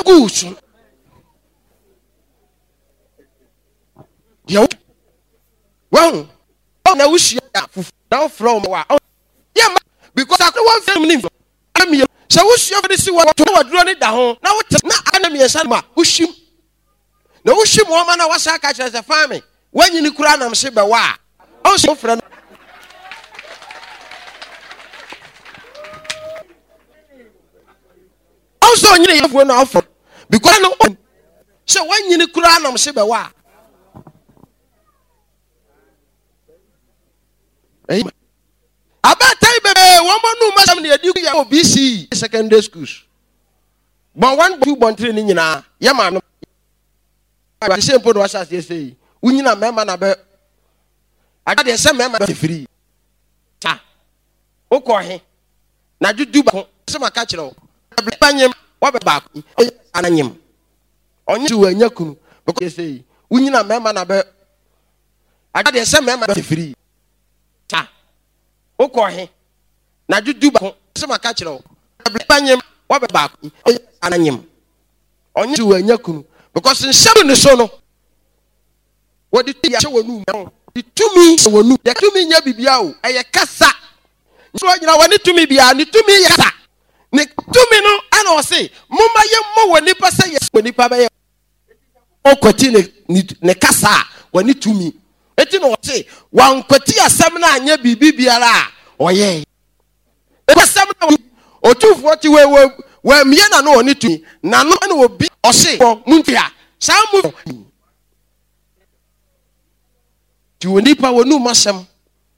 Good. Well, now we share now from yeah, because I don't want family. I'm here. So we share this one to run it down. Now it's not enemy and Salma. Wish him. No, wish him woman. I was as a family. When you cry, I'm saying, why? Also, friend. Also, you have one offer because I know. So when you cry, I'm saying, why? About time, baby, one more no matter near you BC secondary schools. But 1, 2, 1, 3 in ya, man. I say, put us as they say, we need a member. I got the same member free. Okay, now you do some catch it all. What back and him on you and Yakun because they say, we need a member. I got the same member free. Okay, now you do some catch it all. What back and him on you and Yakun because in 7 sono. What did you show now? The 2 me, the 2 me, Yabiao, a cassa. So you know, when it to me be and to me, yes, Nick 2 me no, and I'll say, Mumma, you when Nipper say yes, when Nipper bay. Oh, continue, Necassa, when it to me. Let you know, say, 1 Cotia seminar, and ye be Biara, or yea. It was 7 or 240 where me and I know it to me. Now, no one will be or say, Muntia, some move. To Nipper will no massam.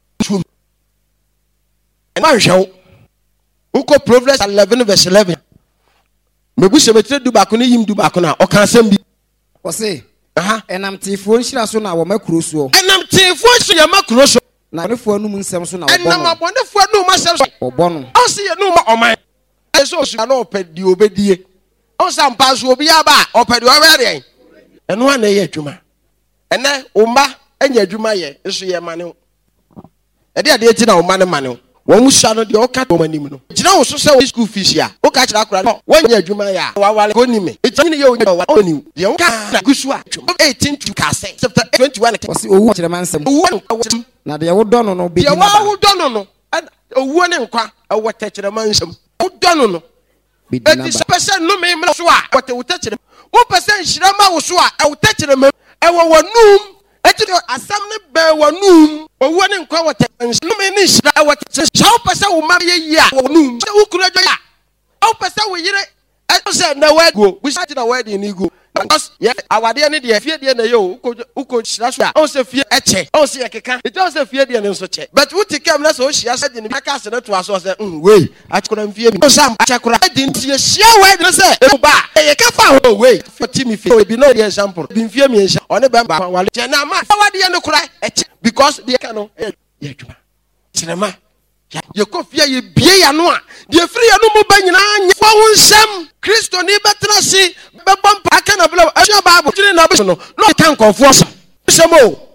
And show Uko Proverbs 11 verse 11. Maybe she betrayed do back on him do back on or can send be. Or say, and I'm Tifon Shirasuna or Macruso. And I'm Tifon Yamacroso. Now, if for no Samson and I'm wonderful no myself or Bono. I'll see you no more on my. I saw she can open the obedient. On some pass will be about open your wedding. And 1 day, Juma. And then Umba and your Juma, is your manu. And they are dating our manu. When we shall not the old cat woman, you know, so school fees here. Oh, catch that crowd. 1 year, Jumaya, while going me. It's only you only the old cat, good swat. 18 to cassette, 21. What's the man? Now they are done on be a wild done and a 1 and quack, or what touch the man some. Oh, done. Be the person no me, what they will touch them. 1% Shirama was swat, I will touch them. I will noon. Assembly bear one noon or 1 in quality and no many what how person will marry a year or noon. Who could I? How person will hear it? I said, no, where go? We started a wedding in Ego. Because, yet, our dear, the fear, the yo, who could slash also fear a check. Oh, see, I can't. It also fear the answer check. But what you come, that's all she has said in the back castle to us. I said, wait, I couldn't fear me. Some I didn't see a sheer way to say, oh, bah, I can't find a way for Timmy. It be no example. Been fear me on the bamboo while Jenna, how do you cry? Because the canoe, cinema. You could fear you be a noa. The free animal banging for some Christo Nibatrasi, Babam Pacan of Blow, a Bible, no, can't confess. Some more.